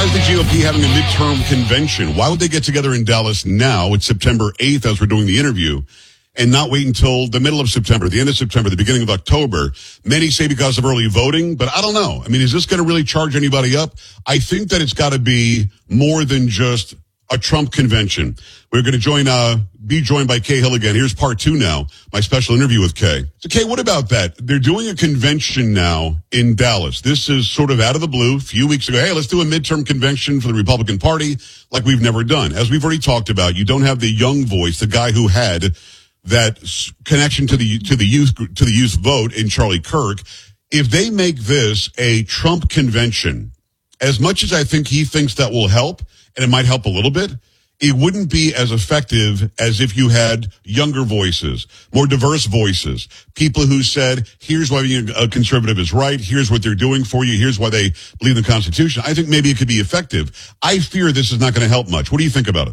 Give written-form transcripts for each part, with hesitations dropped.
is the GOP having a midterm convention? Why would they get together in Dallas now? It's September 8th as we're doing the interview, and not wait until the middle of September, the end of September, the beginning of October. Many say because of early voting, but I don't know. I mean, is this going to really charge anybody up? I think that it's got to be more than just a Trump convention. We're going to be joined by Kay Hill again. Here's part 2 now, my special interview with Kay. So Kay, what about that? They're doing a convention now in Dallas. This is sort of out of the blue. A few weeks ago, hey, let's do a midterm convention for the Republican Party like we've never done. As we've already talked about, you don't have the young voice, the guy who had that connection to the youth vote in Charlie Kirk. If they make this a Trump convention, as much as I think he thinks that will help, and it might help a little bit, it wouldn't be as effective as if you had younger voices, more diverse voices, people who said, here's why being a conservative is right, here's what they're doing for you, here's why they believe in the Constitution. I think maybe it could be effective. I fear this is not going to help much. What do you think about it?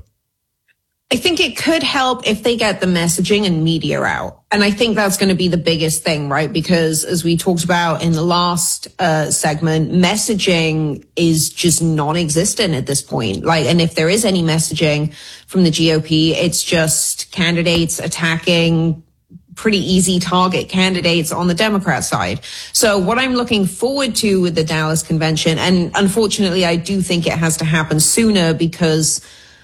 I think it could help if they get the messaging and media out. And I think that's going to be the biggest thing, right? Because as we talked about in the last segment, messaging is just non-existent at this point. And if there is any messaging from the GOP, it's just candidates attacking pretty easy target candidates on the Democrat side. So what I'm looking forward to with the Dallas convention, and unfortunately, I do think it has to happen sooner because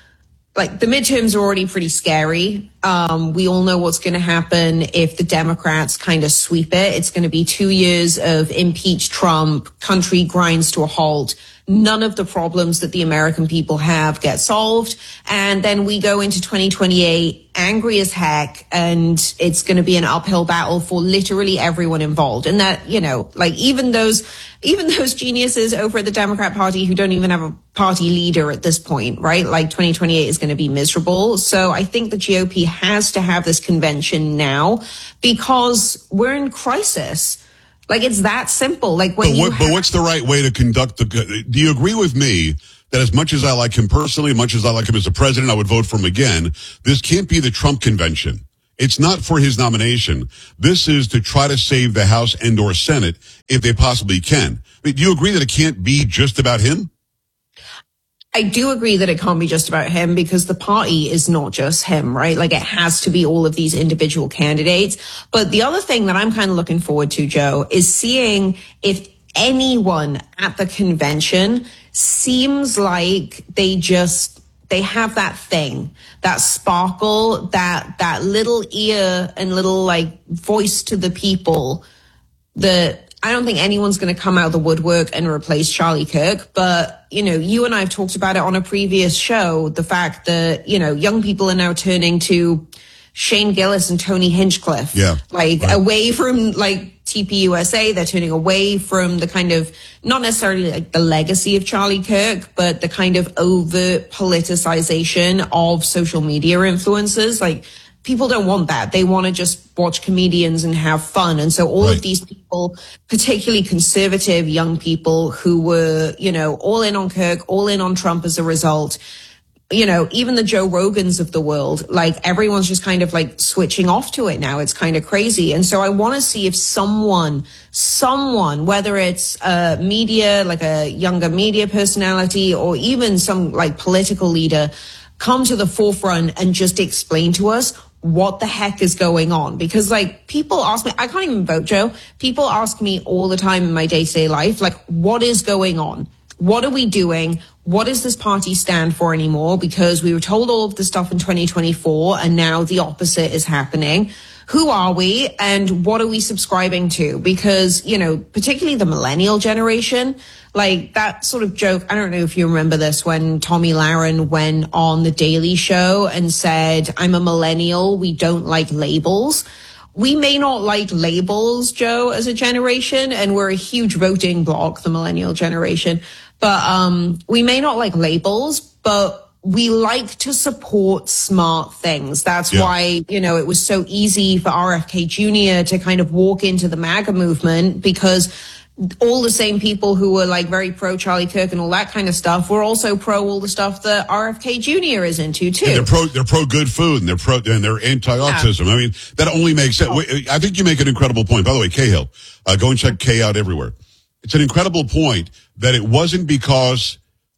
the midterms are already pretty scary. We all know what's going to happen if the Democrats kind of sweep it. It's going to be 2 years of impeach Trump, country grinds to a halt. None of the problems that the American people have get solved. And then we go into 2028 angry as heck, and it's going to be an uphill battle for literally everyone involved. And that, even those geniuses over at the Democrat Party who don't even have a party leader at this point, right? 2028 is going to be miserable. So I think the GOP has to have this convention now because we're in crisis. It's that simple. But what's the right way to conduct do you agree with me that as much as I like him personally, as much as I like him as a president, I would vote for him again, this can't be the Trump convention. It's not for his nomination. This is to try to save the House and or Senate if they possibly can. Do you agree that it can't be just about him? I do agree that it can't be just about him because the party is not just him, right? It has to be all of these individual candidates. But the other thing that I'm kind of looking forward to, Joe, is seeing if anyone at the convention seems like they have that thing, that sparkle, that little ear and little voice to the people that I don't think anyone's going to come out of the woodwork and replace Charlie Kirk. But, you and I have talked about it on a previous show, the fact that, young people are now turning to Shane Gillis and Tony Hinchcliffe. Yeah. Away from TPUSA, they're turning away from the kind of, not necessarily the legacy of Charlie Kirk, but the kind of overt politicization of social media influencers. People don't want that. They want to just watch comedians and have fun. And so all of these people, particularly conservative young people who were, all in on Kirk, all in on Trump as a result, even the Joe Rogans of the world, everyone's just kind of switching off to it now. It's kind of crazy. And so I want to see if someone, whether it's media, a younger media personality, or even some political leader, come to the forefront and just explain to us what the heck is going on. Because people ask me, I can't even vote, Joe. People ask me all the time in my day-to-day life, what is going on? What are we doing? What does this party stand for anymore? Because we were told all of this stuff in 2024 and now the opposite is happening. Who are we and what are we subscribing to? Because, particularly the millennial generation, that sort of joke, I don't know if you remember this, when Tommy Lahren went on The Daily Show and said, I'm a millennial, we don't like labels. We may not like labels, Joe, as a generation, and we're a huge voting bloc, the millennial generation, but we may not like labels, but we like to support smart things. That's why, it was so easy for RFK Jr. to kind of walk into the MAGA movement, because all the same people who were very pro Charlie Kirk and all that kind of stuff were also pro all the stuff that RFK Jr. is into too. And they're pro good food and they're anti-autism. Yeah. I mean, that only makes sense. I think you make an incredible point. By the way, Kay Hill, go and check Kay out everywhere. It's an incredible point that it wasn't because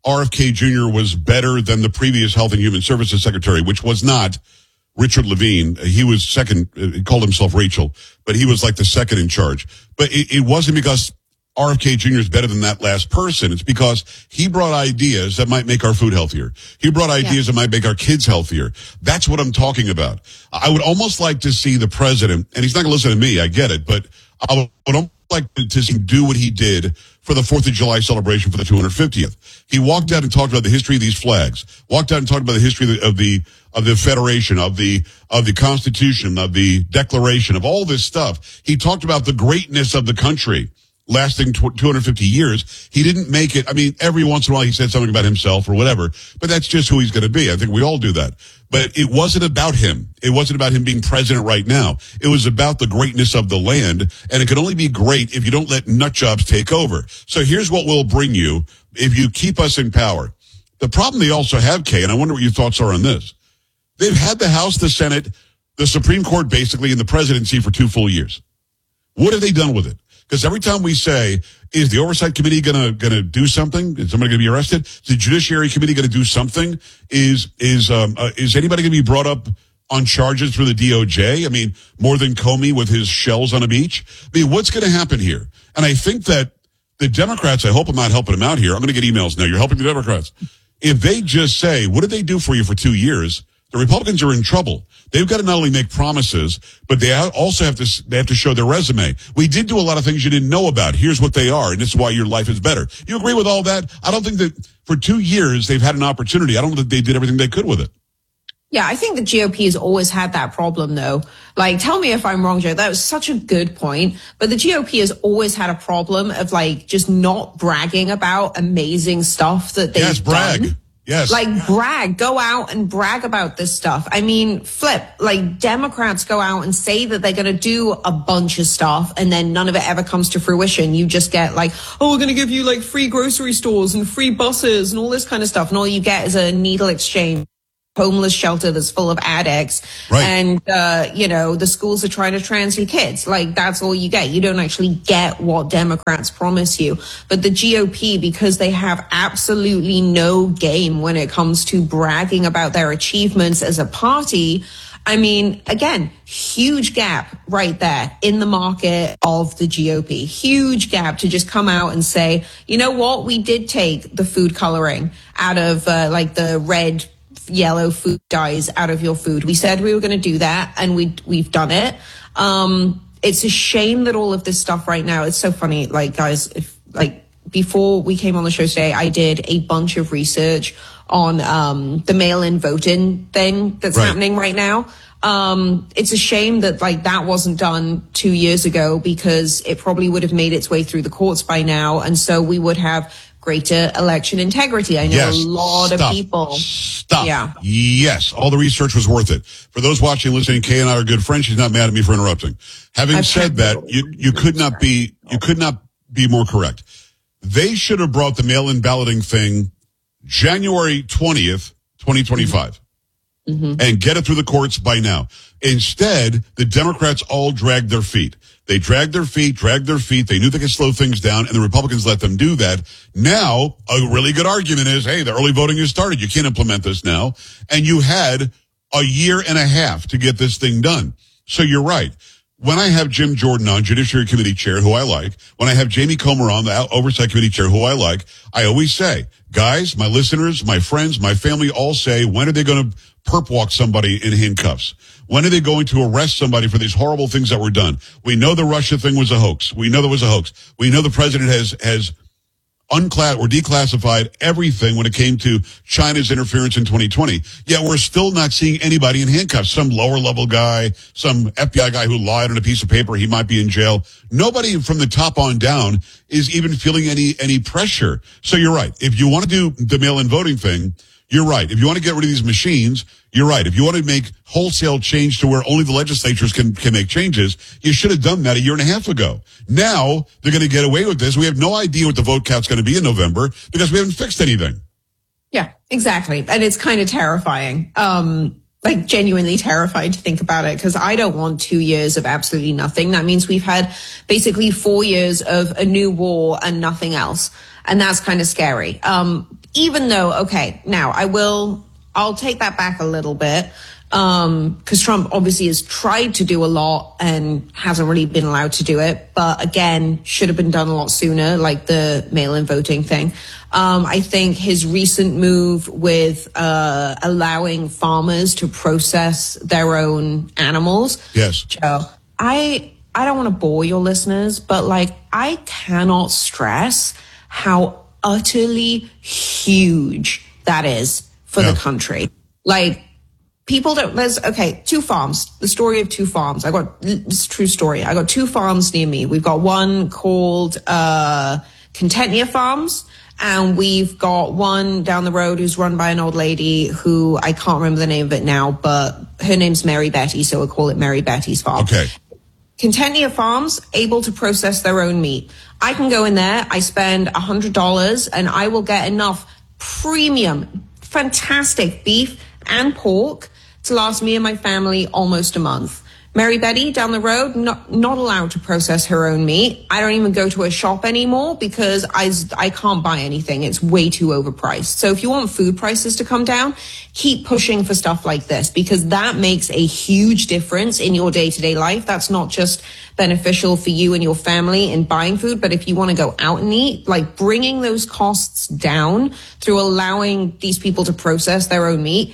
RFK Jr. was better than the previous Health and Human Services Secretary, which was not Richard Levine. He was second, he called himself Rachel, but he was like the second in charge. But it wasn't because RFK Jr. is better than that last person. It's because he brought ideas that might make our food healthier. He brought ideas that might make our kids healthier. That's what I'm talking about. I would almost like to see the president, and he's not going to listen to me, I get it, but I would almost like to see him do what he did for the 4th of July celebration for the 250th. He walked out and talked about the history of these flags, walked out and talked about the history of the Federation, of the Constitution, of the Declaration, of all this stuff. He talked about the greatness of the country lasting 250 years. He didn't make it. I mean, every once in a while he said something about himself or whatever, but that's just who he's going to be. I think we all do that. But it wasn't about him. It wasn't about him being president right now. It was about the greatness of the land, and it can only be great if you don't let nut jobs take over. So here's what we'll bring you if you keep us in power. The problem they also have, Kay, and I wonder what your thoughts are on this. They've had the House, the Senate, the Supreme Court basically, and the presidency for 2 full years. What have they done with it? Because every time we say, is the Oversight Committee gonna do something? Is somebody gonna be arrested? Is the Judiciary Committee gonna do something? Is anybody gonna be brought up on charges through the DOJ? I mean, more than Comey with his shells on a beach? I mean, what's gonna happen here? And I think that the Democrats, I hope I'm not helping them out here. I'm gonna get emails now. You're helping the Democrats. If they just say, what did they do for you for 2 years? The Republicans are in trouble. They've got to not only make promises, but they also have to show their resume. We did do a lot of things you didn't know about. Here's what they are, and this is why your life is better. You agree with all that? I don't think that for 2 years they've had an opportunity. I don't think they did everything they could with it. Yeah, I think the GOP has always had that problem, though. Like, tell me if I'm wrong, Joe. That was such a good point. But the GOP has always had a problem of, like, just not bragging about amazing stuff that they've done. Yes. Like, brag, go out and brag about this stuff. I mean, like, Democrats go out and say that they're going to do a bunch of stuff and then none of it ever comes to fruition. You just get like, oh, we're going to give you like free grocery stores and free buses and all this kind of stuff. And all you get is a needle exchange. Homeless shelter that's full of addicts. Right. And, the schools are trying to transfer kids. Like, that's all you get. You don't actually get what Democrats promise you. But the GOP, because they have absolutely no game when it comes to bragging about their achievements as a party, I mean, again, huge gap right there in the market of the GOP. Huge gap to just come out and say, you know what? We did take the food coloring out of, the red, yellow food dyes out of your food. We said we were going to do that, and we've done it. It's a shame that all of this stuff right now, it's so funny. Like, guys, before we came on the show today, I did a bunch of research on the mail-in voting thing that's happening right now. It's a shame that that wasn't done 2 years ago, because it probably would have made its way through the courts by now, and so we would have greater election integrity. I know a lot of people. Yeah. Yes. All the research was worth it. For those watching and listening, Kay and I are good friends. She's not mad at me for interrupting. Having said that, you could not be more correct. They should have brought the mail-in balloting thing January 20th, 2025. And get it through the courts by now. Instead, the Democrats all dragged their feet. They dragged their feet. They knew they could slow things down, and the Republicans let them do that. Now, a really good argument is, hey, the early voting has started. You can't implement this now. And you had a year and a half to get this thing done. So you're right. When I have Jim Jordan on, Judiciary Committee Chair, who I like, when I have Jamie Comer on, the Oversight Committee Chair, who I like, I always say, guys, my listeners, my friends, my family all say, when are they going to perp walk somebody in handcuffs? When are they going to arrest somebody for these horrible things that were done? We know the Russia thing was a hoax. We know there was a hoax. We know the president has declassified everything when it came to China's interference in 2020. Yet we're still not seeing anybody in handcuffs. Some lower level guy, some FBI guy who lied on a piece of paper, he might be in jail. Nobody from the top on down is even feeling any pressure. So you're right. If you want to do the mail-in voting thing, you're right. If you want to get rid of these machines, you're right. If you want to make wholesale change to where only the legislatures can make changes, you should have done that a year and a half ago. Now they're going to get away with this. We have no idea what the vote count's going to be in November because we haven't fixed anything. Yeah, exactly. And it's kind of terrifying. Genuinely terrified to think about it, because I don't want 2 years of absolutely nothing. That means we've had basically 4 years of a new war and nothing else. And that's kind of scary. even though, okay, now I'll take that back a little bit. Because Trump obviously has tried to do a lot and hasn't really been allowed to do it. But again, should have been done a lot sooner, like the mail-in voting thing. I think his recent move with allowing farmers to process their own animals. Yes. Joe, I don't want to bore your listeners, but like I cannot stress how utterly huge that is for the country. Like, people don't, two farms, the story of two farms. It's a true story. I got two farms near me. We've got one called, Contentia Farms, and we've got one down the road who's run by an old lady who I can't remember the name of it now, but her name's Mary Betty, so we'll call it Mary Betty's Farm. Okay. Contentia Farms, able to process their own meat. I can go in there, I spend $100, and I will get enough premium, fantastic beef and pork to last me and my family almost a month. Mary Betty down the road, not allowed to process her own meat. I don't even go to a shop anymore because I can't buy anything. It's way too overpriced. So if you want food prices to come down, keep pushing for stuff like this because that makes a huge difference in your day-to-day life. That's not just beneficial for you and your family in buying food, but if you want to go out and eat, like bringing those costs down through allowing these people to process their own meat,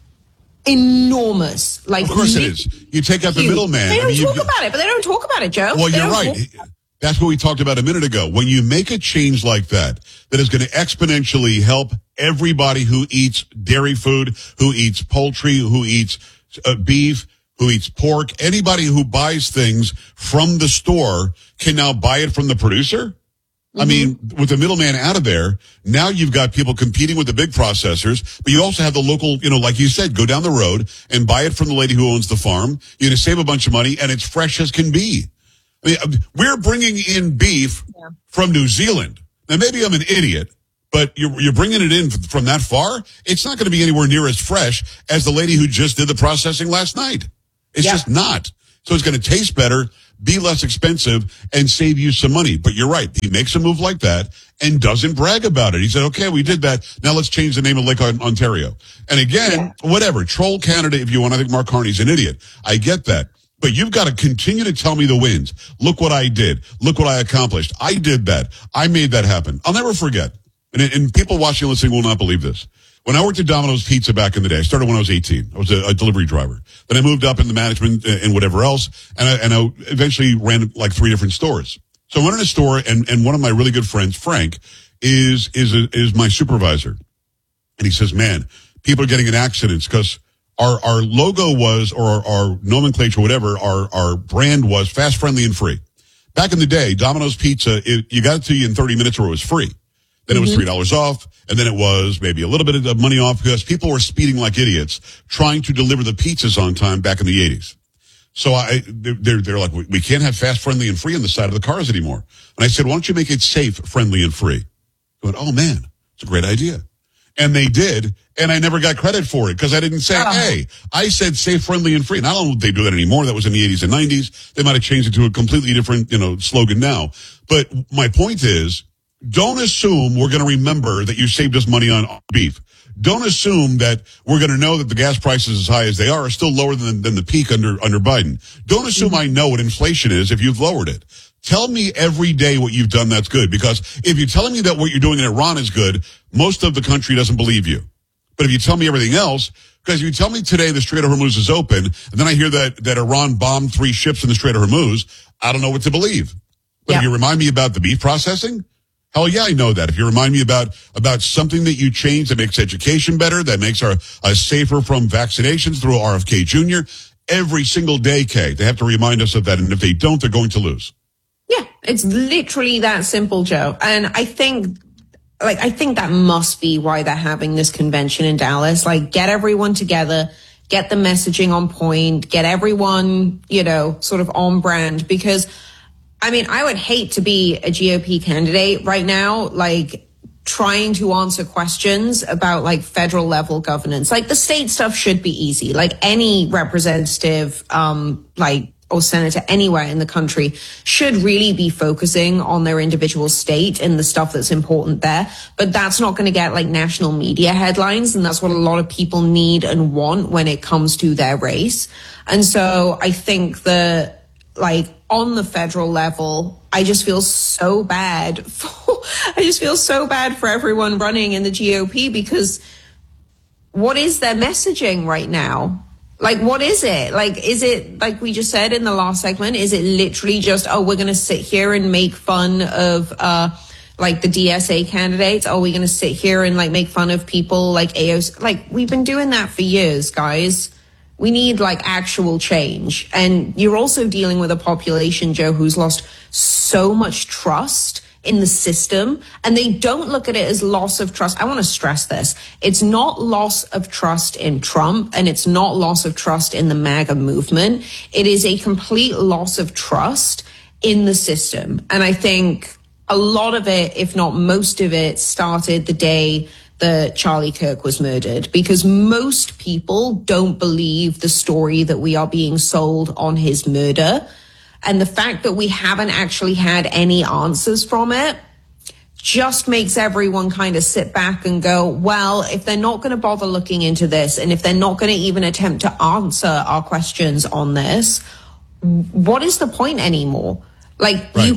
enormous. Like, of course it is. You take out the middleman. They don't talk about it, but they don't talk about it, Joe. Well, you're right. That's what we talked about a minute ago. When you make a change like that is going to exponentially help everybody who eats dairy food, who eats poultry, who eats beef, who eats pork, anybody who buys things from the store can now buy it from the producer. I mean, with the middleman out of there, now you've got people competing with the big processors, but you also have the local, like you said, go down the road and buy it from the lady who owns the farm. You're going to save a bunch of money, and it's fresh as can be. I mean, we're bringing in beef from New Zealand. Now, maybe I'm an idiot, but you're bringing it in from that far. It's not going to be anywhere near as fresh as the lady who just did the processing last night. It's just not. So it's going to taste better, be less expensive, and save you some money. But you're right. He makes a move like that and doesn't brag about it. He said, okay, we did that. Now let's change the name of Lake Ontario. And again, whatever. Troll Canada if you want. I think Mark Carney's an idiot. I get that. But you've got to continue to tell me the wins. Look what I did. Look what I accomplished. I did that. I made that happen. I'll never forget. And people watching and listening will not believe this. When I worked at Domino's Pizza back in the day, I started when I was 18. I was a delivery driver. Then I moved up in the management and whatever else, and I eventually ran like 3 different stores. So I went in a store, and one of my really good friends, Frank, is my supervisor. And he says, man, people are getting in accidents because our logo was, or our nomenclature, whatever, our brand was fast, friendly, and free. Back in the day, Domino's Pizza, you got it to you in 30 minutes or it was free. Then it was $3 off, and then it was maybe a little bit of money off because people were speeding like idiots trying to deliver the pizzas on time back in the 80s. So they're like, we can't have fast, friendly, and free on the side of the cars anymore. And I said, why don't you make it safe, friendly, and free? I went, oh man, it's a great idea. And they did, and I never got credit for it because I didn't say, hey, I said safe, friendly, and free. And I don't know if they do that anymore. That was in the 80s and 90s. They might have changed it to a completely different, slogan now. But my point is, don't assume we're going to remember that you saved us money on beef. Don't assume that we're going to know that the gas prices, as high as they are still lower than the peak under Biden. Don't assume I know what inflation is if you've lowered it. Tell me every day what you've done that's good, because if you're telling me that what you're doing in Iran is good, most of the country doesn't believe you. But if you tell me everything else, because if you tell me today the Strait of Hormuz is open, and then I hear that Iran bombed 3 ships in the Strait of Hormuz, I don't know what to believe. But if you remind me about the beef processing, hell yeah, I know that. If you remind me about something that you changed that makes education better, that makes us safer from vaccinations through RFK Jr., every single day, Kay, they have to remind us of that. And if they don't, they're going to lose. Yeah, it's literally that simple, Joe. And I think that must be why they're having this convention in Dallas. Like, get everyone together, get the messaging on point, get everyone, sort of on brand, because I mean, I would hate to be a GOP candidate right now, like trying to answer questions about like federal level governance. Like the state stuff should be easy. Like any representative, like or senator anywhere in the country should really be focusing on their individual state and the stuff that's important there. But that's not going to get like national media headlines. And that's what a lot of people need and want when it comes to their race. And so I think that like on the federal level, I just feel so bad for everyone running in the GOP, because what is their messaging right now? Like, what is it? Like, is it, like we just said in the last segment, is it literally just, oh, we're going to sit here and make fun of, like the DSA candidates? Are we going to sit here and like make fun of people like AOC? Like, we've been doing that for years, guys. We need like actual change. And you're also dealing with a population, Joe, who's lost so much trust in the system, and they don't look at it as loss of trust. I want to stress this. It's not loss of trust in Trump, and it's not loss of trust in the MAGA movement. It is a complete loss of trust in the system. And I think a lot of it, if not most of it, started the day that Charlie Kirk was murdered, because most people don't believe the story that we are being sold on his murder. And the fact that we haven't actually had any answers from it just makes everyone kind of sit back and go, well, if they're not going to bother looking into this, and if they're not going to even attempt to answer our questions on this, what is the point anymore? Like, right.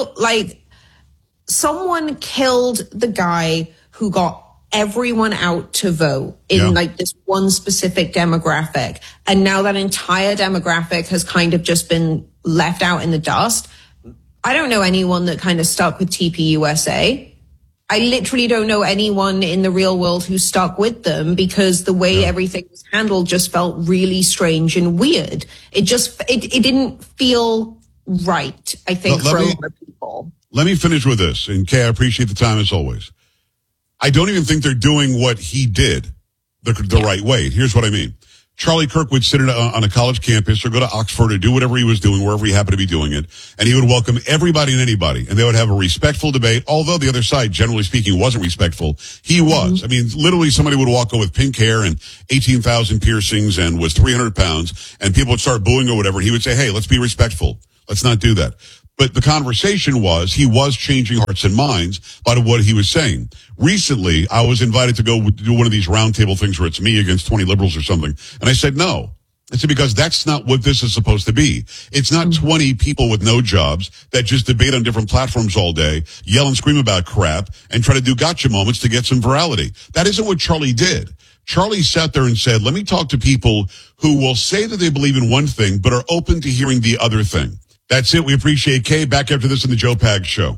Someone killed the guy who got everyone out to vote in like this one specific demographic. And now that entire demographic has kind of just been left out in the dust. I don't know anyone that kind of stuck with TPUSA. I literally don't know anyone in the real world who stuck with them, because the way everything was handled just felt really strange and weird. It didn't feel right, I think, for a lot of people. Let me finish with this. And Kay, I appreciate the time as always. I don't even think they're doing what he did the right way. Here's what I mean. Charlie Kirk would sit on a college campus or go to Oxford or do whatever he was doing, wherever he happened to be doing it. And he would welcome everybody and anybody. And they would have a respectful debate. Although the other side, generally speaking, wasn't respectful, he was. I mean, literally somebody would walk in with pink hair and 18,000 piercings and was 300 pounds. And people would start booing or whatever. And he would say, hey, let's be respectful. Let's not do that. But the conversation was, he was changing hearts and minds by what he was saying. Recently, I was invited to go do one of these roundtable things where it's me against 20 liberals or something. And I said, no. I said, because that's not what this is supposed to be. It's not 20 people with no jobs that just debate on different platforms all day, yell and scream about crap, and try to do gotcha moments to get some virality. That isn't what Charlie did. Charlie sat there and said, let me talk to people who will say that they believe in one thing, but are open to hearing the other thing. That's it. We appreciate Kay. Back after this in the Joe Pags Show.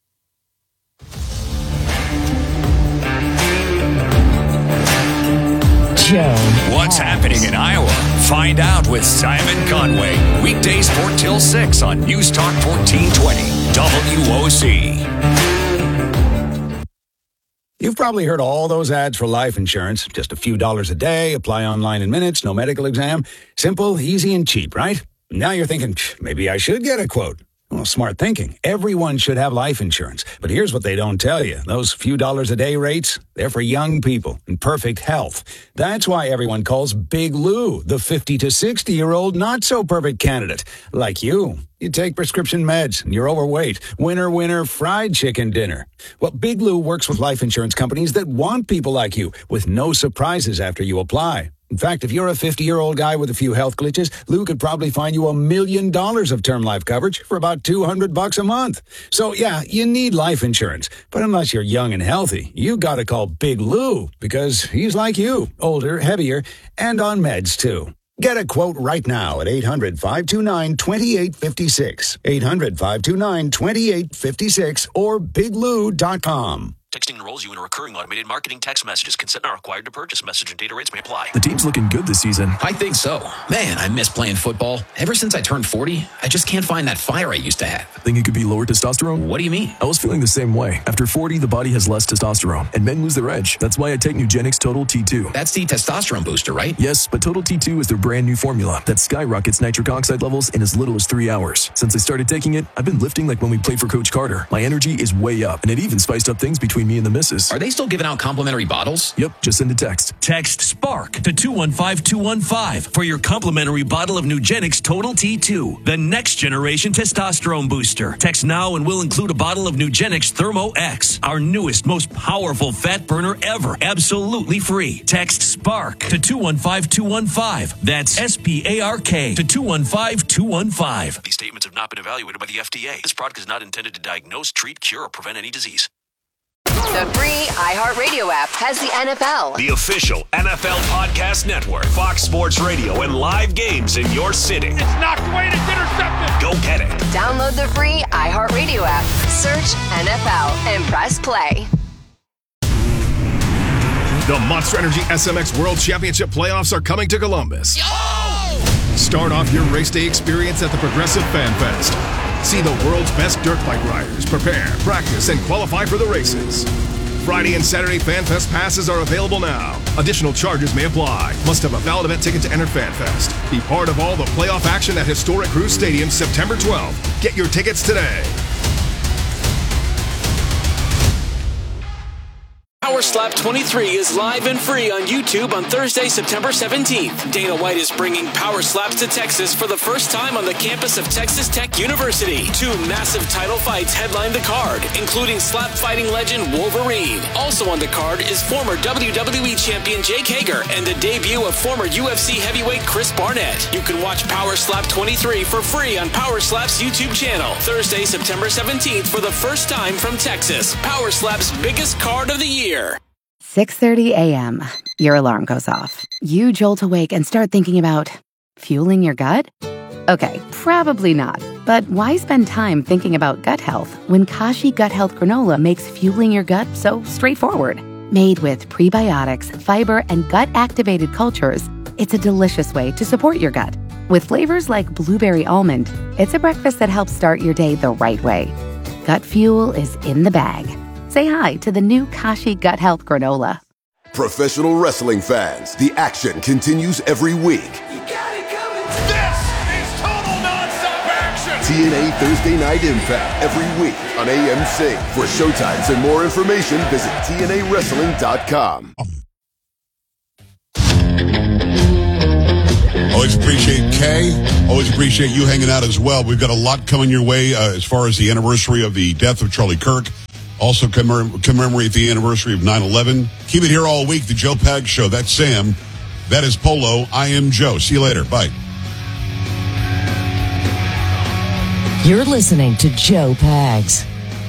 What's happening in Iowa? Find out with Simon Conway. Weekdays 4 till 6 on News Talk 1420 WOC. You've probably heard all those ads for life insurance. Just a few dollars a day, apply online in minutes, no medical exam. Simple, easy, and cheap, right? Now you're thinking, maybe I should get a quote. Well, smart thinking. Everyone should have life insurance. But here's what they don't tell you. Those few dollars a day rates, they're for young people in perfect health. That's why everyone calls Big Lou the 50 to 60-year-old not-so-perfect candidate. Like you. You take prescription meds and you're overweight. Winner, winner, fried chicken dinner. Well, Big Lou works with life insurance companies that want people like you with no surprises after you apply. In fact, if you're a 50-year-old guy with a few health glitches, Lou could probably find you $1 million of term life coverage for about $200 a month. So, yeah, you need life insurance. But unless you're young and healthy, you got to call Big Lou, because he's like you, older, heavier, and on meds, too. Get a quote right now at 800-529-2856. 800-529-2856 or biglou.com. Texting enrolls you in a recurring automated marketing text messages. Consent not required to purchase. Message and data rates may apply. The team's looking good this season. I think so. Man, I miss playing football. Ever since I turned 40, I just can't find that fire I used to have. Think it could be lower testosterone? What do you mean? I was feeling the same way. After 40, the body has less testosterone, and men lose their edge. That's why I take Nugenix Total T2. That's the testosterone booster, right? Yes, but Total T2 is their brand new formula that skyrockets nitric oxide levels in as little as 3 hours. Since I started taking it, I've been lifting like when we played for Coach Carter. My energy is way up, and it even spiced up things between between me and the missus. Are they still giving out complimentary bottles? Yep, just send a text. Text SPARK to 215-215 for your complimentary bottle of Nugenix Total T2, the next generation testosterone booster. Text now and we'll include a bottle of Nugenix Thermo X, our newest, most powerful fat burner ever, absolutely free. Text SPARK to 215-215. That's SPARK to 215-215. These statements have not been evaluated by the FDA. This product is not intended to diagnose, treat, cure, or prevent any disease. The free iHeartRadio app has the NFL, The official NFL podcast network, Fox Sports Radio, and live games in your city. It's knocked away and it's intercepted. Go get it. Download the free iHeartRadio app, search NFL, and press play. The Monster Energy SMX World Championship playoffs are coming to Columbus. Start off your race day experience at the Progressive Fan Fest. See the world's best dirt bike riders prepare, practice, and qualify for the races. Friday and Saturday Fan Fest passes are available now. Additional charges may apply. Must have a valid event ticket to enter Fan Fest. Be part of all the playoff action at historic Cruise Stadium September 12th. Get your tickets today. Power Slap 23 is live and free on YouTube on Thursday, September 17th. Dana White is bringing Power Slaps to Texas for the first time on the campus of Texas Tech University. 2 massive title fights headline the card, including slap fighting legend Wolverine. Also on the card is former WWE champion Jake Hager and the debut of former UFC heavyweight Chris Barnett. You can watch Power Slap 23 for free on Power Slap's YouTube channel. Thursday, September 17th for the first time from Texas. Power Slap's biggest card of the year. 6:30 a.m. Your alarm goes off. You jolt awake and start thinking about fueling your gut? Okay, probably not. But why spend time thinking about gut health when Kashi Gut Health Granola makes fueling your gut so straightforward? Made with prebiotics, fiber, and gut-activated cultures, it's a delicious way to support your gut. With flavors like blueberry almond, it's a breakfast that helps start your day the right way. Gut fuel is in the bag. Say hi to the new Kashi Gut Health Granola. Professional wrestling fans, the action continues every week. You got it coming. This is total nonstop action. TNA Thursday Night Impact every week on AMC. For showtimes and more information, visit TNAWrestling.com. Always appreciate Kay. Always appreciate you hanging out as well. We've got a lot coming your way as far as the anniversary of the death of Charlie Kirk. Also commemorate the anniversary of 9/11. Keep it here all week, the Joe Pags Show. That's Sam. That is Polo. I am Joe. See you later. Bye. You're listening to Joe Pags.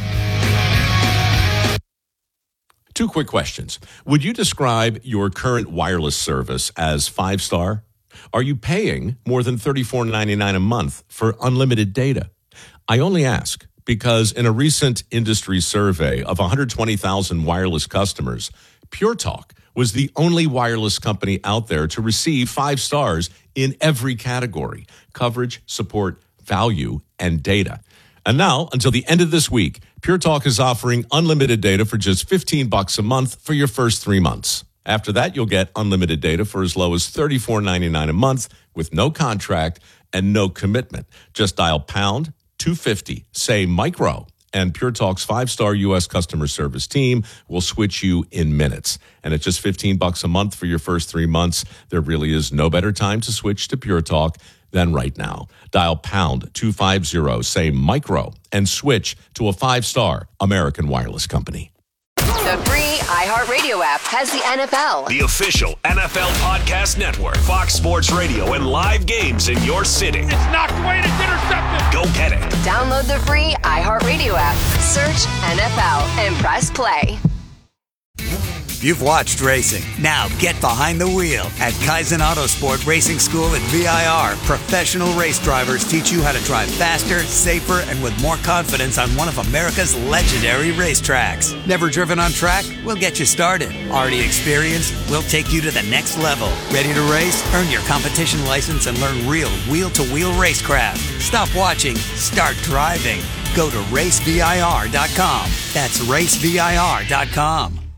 2 quick questions. Would you describe your current wireless service as 5-star? Are you paying more than $34.99 a month for unlimited data? I only ask because in a recent industry survey of 120,000 wireless customers, Pure Talk was the only wireless company out there to receive 5 stars in every category: coverage, support, value, and data. And now, until the end of this week, Pure Talk is offering unlimited data for just $15 a month for your first 3 months. After that, you'll get unlimited data for as low as $34.99 a month with no contract and no commitment. Just dial pound 250, say micro, and Pure Talk's 5-star U.S. customer service team will switch you in minutes. And at just $15 a month for your first 3 months, there really is no better time to switch to Pure Talk than right now. Dial pound 250, say micro, and switch to a 5-star American wireless company. The free iHeartRadio app has the NFL, The official NFL podcast network, Fox Sports Radio, and live games in your city. It's knocked away and it's intercepted. Go get it. Download the free iHeartRadio app, search NFL, and press play. You've watched racing. Now get behind the wheel. At Kaizen Autosport Racing School at VIR, professional race drivers teach you how to drive faster, safer, and with more confidence on one of America's legendary racetracks. Never driven on track? We'll get you started. Already experienced? We'll take you to the next level. Ready to race? Earn your competition license and learn real wheel-to-wheel racecraft. Stop watching. Start driving. Go to racevir.com. That's racevir.com.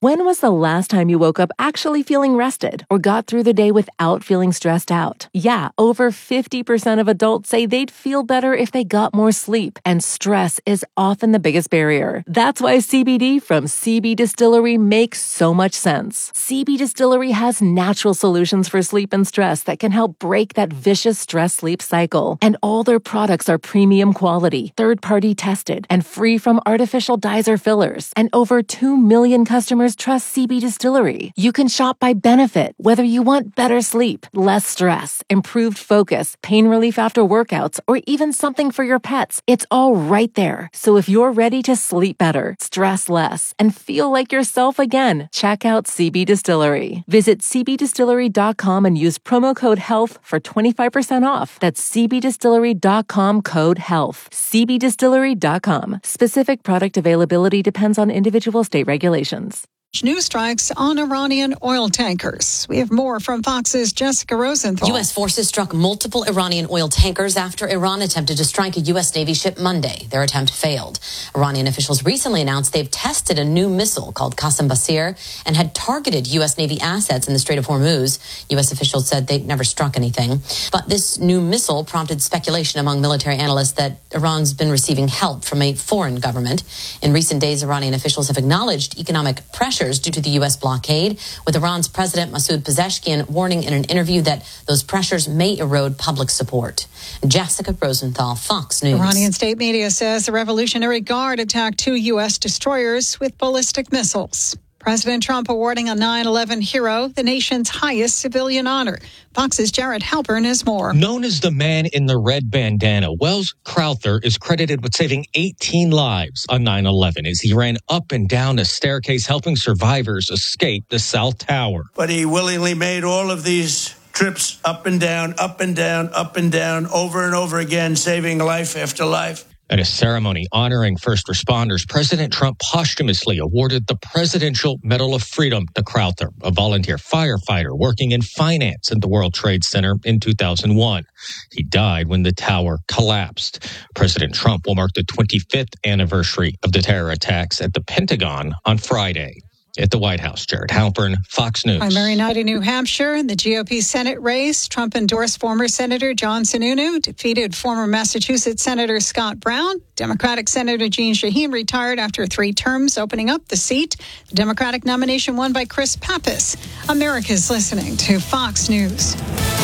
When was the last time you woke up actually feeling rested or got through the day without feeling stressed out? Yeah, over 50% of adults say they'd feel better if they got more sleep, and stress is often the biggest barrier. That's why CBD from CB Distillery makes so much sense. CB Distillery has natural solutions for sleep and stress that can help break that vicious stress-sleep cycle. And all their products are premium quality, third-party tested, and free from artificial dyes or fillers. And over 2 million customers trust CB Distillery. You can shop by benefit, whether you want better sleep, less stress, improved focus, pain relief after workouts, or even something for your pets. It's all right there. So if you're ready to sleep better, stress less, and feel like yourself again, check out CB Distillery. Visit cbdistillery.com and use promo code HEALTH for 25% off. That's cbdistillery.com, code HEALTH. cbdistillery.com. Specific product availability depends on individual state regulations. News strikes on Iranian oil tankers. We have more from Fox's Jessica Rosenthal. U.S. forces struck multiple Iranian oil tankers after Iran attempted to strike a U.S. Navy ship Monday. Their attempt failed. Iranian officials recently announced they've tested a new missile called Qasem Basir and had targeted U.S. Navy assets in the Strait of Hormuz. U.S. officials said they'd never struck anything. But this new missile prompted speculation among military analysts that Iran's been receiving help from a foreign government. In recent days, Iranian officials have acknowledged economic pressure due to the U.S. blockade, with Iran's President Masoud Pezeshkian warning in an interview that those pressures may erode public support. Jessica Rosenthal, Fox News. Iranian state media says the Revolutionary Guard attacked 2 U.S. destroyers with ballistic missiles. President Trump awarding a 9/11 hero the nation's highest civilian honor. Fox's Jared Halpern has more. Known as the man in the red bandana, Wells Crowther is credited with saving 18 lives on 9/11 as he ran up and down a staircase helping survivors escape the South Tower. But he willingly made all of these trips up and down, up and down, up and down, over and over again, saving life after life. At a ceremony honoring first responders, President Trump posthumously awarded the Presidential Medal of Freedom to Crowther, a volunteer firefighter working in finance at the World Trade Center in 2001. He died when the tower collapsed. President Trump will mark the 25th anniversary of the terror attacks at the Pentagon on Friday. At the White House, Jared Halpern, Fox News. Primary night in New Hampshire. In the GOP Senate race, Trump endorsed former Senator John Sununu, defeated former Massachusetts Senator Scott Brown. Democratic Senator Jeanne Shaheen retired after 3 terms, opening up the seat. The Democratic nomination won by Chris Pappas. America's listening to Fox News.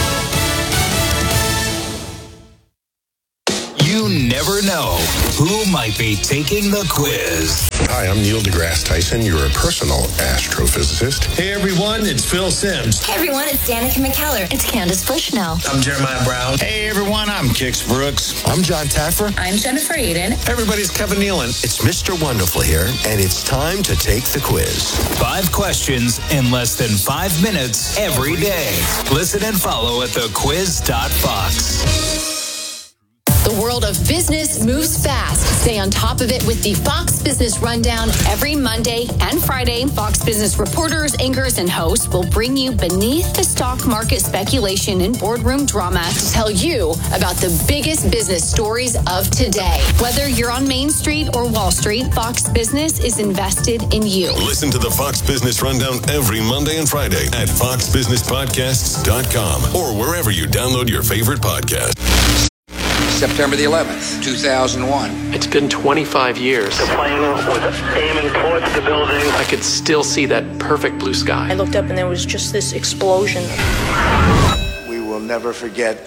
You never know who might be taking the quiz. Hi, I'm Neil deGrasse Tyson, your personal astrophysicist. Hey everyone, it's Phil Simms. Hey everyone, it's Danica McKellar. It's Candace Bushnell. I'm Jeremiah Brown. Hey everyone, I'm Kix Brooks. I'm John Taffer. I'm Jennifer Aiden. Everybody's Kevin Nealon. It's Mr. Wonderful here, and it's time to take the quiz. 5 questions in less than 5 minutes every day. Listen and follow at thequiz.fox. The world of business moves fast. Stay on top of it with the Fox Business Rundown every Monday and Friday. Fox Business reporters, anchors, and hosts will bring you beneath the stock market speculation and boardroom drama to tell you about the biggest business stories of today. Whether you're on Main Street or Wall Street, Fox Business is invested in you. Listen to the Fox Business Rundown every Monday and Friday at foxbusinesspodcasts.com or wherever you download your favorite podcast. September the 11th, 2001. It's been 25 years. The plane was aiming towards the building. I could still see that perfect blue sky. I looked up and there was just this explosion. We will never forget.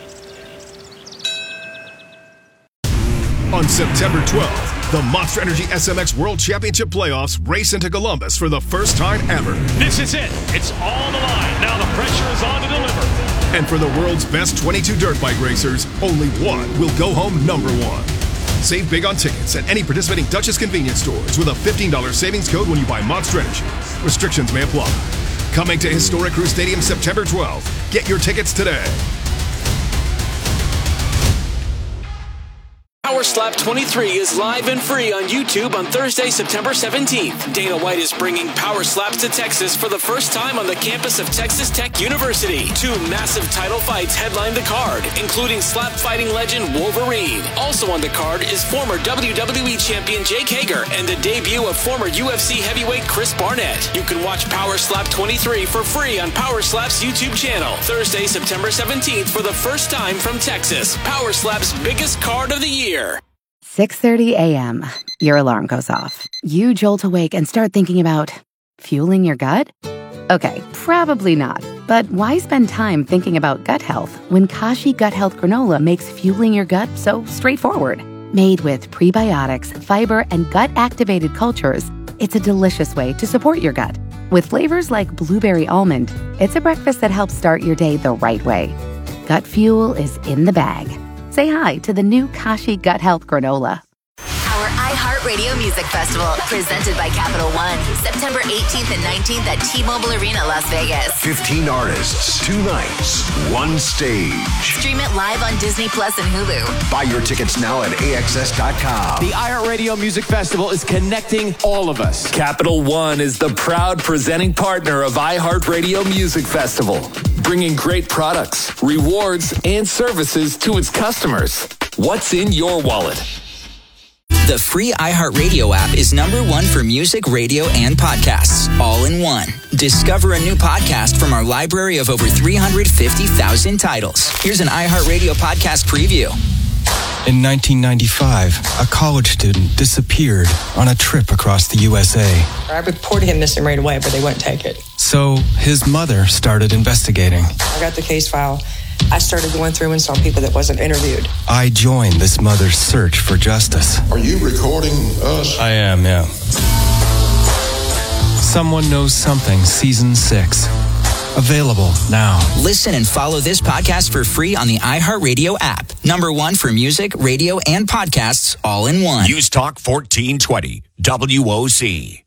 On September 12th, the Monster Energy SMX World Championship Playoffs race into Columbus for the first time ever. This is it. It's all on the line. Now the pressure is on to deliver. And for the world's best 22 dirt bike racers, only one will go home #1. Save big on tickets at any participating Duchess convenience stores with a $15 savings code when you buy Monster Energy. Restrictions may apply. Coming to Historic Crew Stadium September 12th. Get your tickets today. Power Slap 23 is live and free on YouTube on Thursday, September 17th. Dana White is bringing Power Slaps to Texas for the first time on the campus of Texas Tech University. 2 massive title fights headline the card, including slap fighting legend Wolverine. Also on the card is former WWE champion Jake Hager and the debut of former UFC heavyweight Chris Barnett. You can watch Power Slap 23 for free on Power Slap's YouTube channel. Thursday, September 17th for the first time from Texas. Power Slap's biggest card of the year. 6:30 a.m. Your alarm goes off. You jolt awake and start thinking about fueling your gut? Okay, probably not. But why spend time thinking about gut health when Kashi Gut Health Granola makes fueling your gut so straightforward? Made with prebiotics, fiber, and gut-activated cultures, it's a delicious way to support your gut. With flavors like blueberry almond, it's a breakfast that helps start your day the right way. Gut fuel is in the bag. Say hi to the new Kashi Gut Health Granola. Our iHeartRadio Music Festival, presented by Capital One, September 18th and 19th at T-Mobile Arena, Las Vegas. 15 artists, 2 nights, 1 stage. Stream it live on Disney Plus and Hulu. Buy your tickets now at AXS.com. The iHeartRadio Music Festival is connecting all of us. Capital One is the proud presenting partner of iHeartRadio Music Festival, bringing great products, rewards, and services to its customers. What's in your wallet? The free iHeartRadio app is #1 for music, radio, and podcasts, all in one. Discover a new podcast from our library of over 350,000 titles. Here's an iHeartRadio podcast preview. In 1995, a college student disappeared on a trip across the USA. I reported him missing right away, but they wouldn't take it. So his mother started investigating. I got the case file. I started going through and saw people that wasn't interviewed. I joined this mother's search for justice. Are you recording us? I am, yeah. Someone Knows Something, Season 6. Available now. Listen and follow this podcast for free on the iHeartRadio app. #1 for music, radio, and podcasts, all in one. News Talk 1420, WOC.